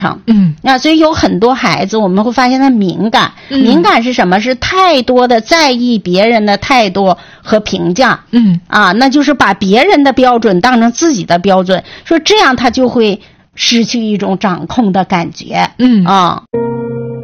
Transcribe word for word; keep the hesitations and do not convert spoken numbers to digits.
嗯， 那所以有很多孩子我们会发现他敏感， 嗯、 敏感是什么？是太多的在意别人的态度和评价。 嗯啊，那就是把别人的标准当成自己的标准，说这样他就会失去一种掌控的感觉。 嗯啊。